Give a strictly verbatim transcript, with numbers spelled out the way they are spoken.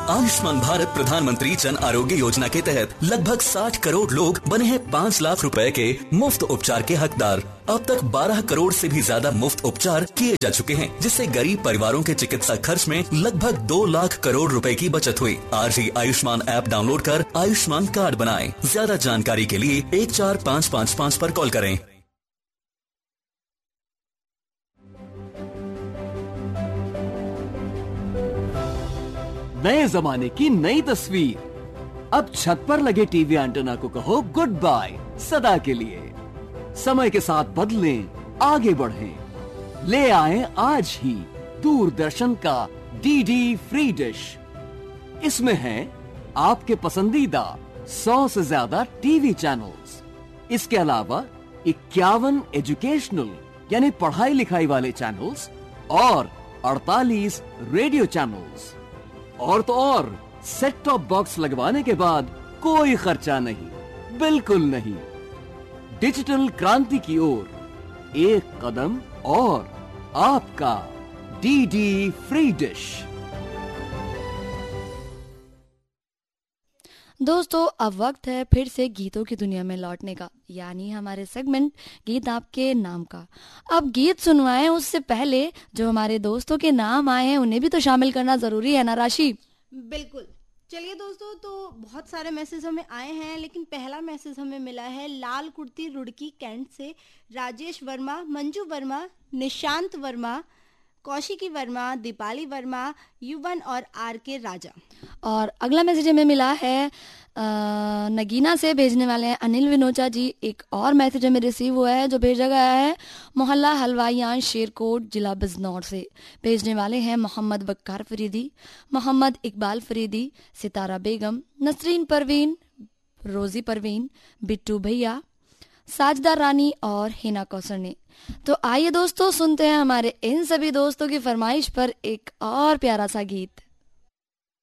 आयुष्मान भारत प्रधानमंत्री जन आरोग्य योजना के तहत लगभग साठ करोड़ लोग बने हैं पाँच लाख रुपए के मुफ्त उपचार के हकदार। अब तक बारह करोड़ से भी ज्यादा मुफ्त उपचार किए जा चुके हैं, जिससे गरीब परिवारों के चिकित्सा खर्च में लगभग दो लाख करोड़ रुपए की बचत हुई। आज ही आयुष्मान ऐप डाउनलोड कर आयुष्मान कार्ड बनाएं। ज्यादा जानकारी के लिए एक चार पाँच पाँच पाँच पर कॉल करें। नए जमाने की नई तस्वीर। अब छत पर लगे टीवी एंटेना को कहो गुड बाय सदा के लिए। समय के साथ बदलें, आगे बढ़ें। ले आए आज ही दूरदर्शन का डीडी फ्री डिश। इसमें है आपके पसंदीदा सौ से ज्यादा टीवी चैनल्स। इसके अलावा इक्यावन एजुकेशनल यानी पढ़ाई लिखाई वाले चैनल्स और अड़तालीस रेडियो चैनल्स। और तो और सेट टॉप बॉक्स लगवाने के बाद कोई खर्चा नहीं, बिल्कुल नहीं। डिजिटल क्रांति की ओर एक कदम और आपका डीडी फ्री डिश। दोस्तों, अब वक्त है फिर से गीतों की दुनिया में लौटने का, यानी हमारे सेगमेंट गीत आपके नाम का। अब गीत सुनवाएं उससे पहले जो हमारे दोस्तों के नाम आए हैं उन्हें भी तो शामिल करना जरूरी है ना राशि? बिल्कुल। चलिए दोस्तों, तो बहुत सारे मैसेज हमें आए हैं, लेकिन पहला मैसेज हमें मिला है लाल कुर्ती रुड़की कैंट से। राजेश वर्मा, मंजू वर्मा, निशांत वर्मा, कौशिकी वर्मा, दीपाली वर्मा, युवन और आर के राजा। और अगला मैसेज हमें मिला है आ, नगीना से, भेजने वाले हैं अनिल विनोचा जी। एक और मैसेज हमें रिसीव हुआ है जो भेजा गया है मोहल्ला हलवाइयान शेरकोट जिला बिजनौर से। भेजने वाले हैं मोहम्मद बक्कार फरीदी, मोहम्मद इकबाल फरीदी, सितारा बेगम, नसरीन परवीन, रोजी परवीन, बिट्टू भैया, साजदा रानी और हिना कौसर ने। तो आइए दोस्तों सुनते हैं हमारे इन सभी दोस्तों की फरमाइश पर एक और प्यारा सा गीत।